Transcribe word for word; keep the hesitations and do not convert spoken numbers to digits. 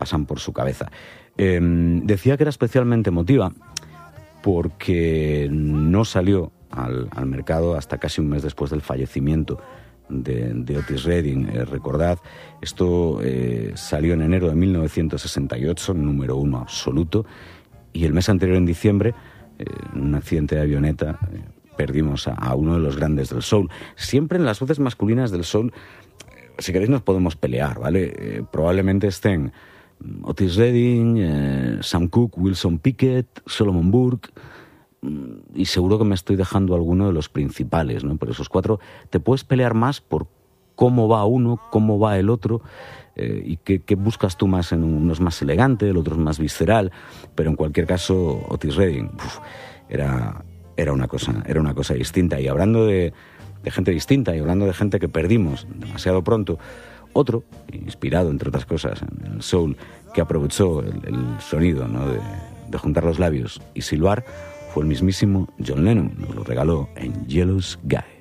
pasan por su cabeza. Eh, decía que era especialmente emotiva porque no salió al, al mercado hasta casi un mes después del fallecimiento de, de Otis Redding. Eh, recordad, esto eh, salió en enero de mil novecientos sesenta y ocho, número uno absoluto, y el mes anterior, en diciembre, eh, en un accidente de avioneta, eh, perdimos a, a uno de los grandes del soul. Siempre en las voces masculinas del soul, eh, si queréis nos podemos pelear, ¿vale? Eh, probablemente estén Otis Redding, eh, Sam Cooke, Wilson Pickett, Solomon Burke, y seguro que me estoy dejando alguno de los principales, ¿no? Pero esos cuatro te puedes pelear más por cómo va uno, cómo va el otro, eh, y qué, qué buscas tú más. En uno es más elegante, el otro es más visceral, pero en cualquier caso Otis Redding uf, era, era, una cosa, era una cosa distinta. Y hablando de, de gente distinta y hablando de gente que perdimos demasiado pronto, otro, inspirado entre otras cosas en el soul, que aprovechó el, el sonido, ¿no? de, de juntar los labios y silbar, fue el mismísimo John Lennon. Nos lo regaló en Jealous Guy.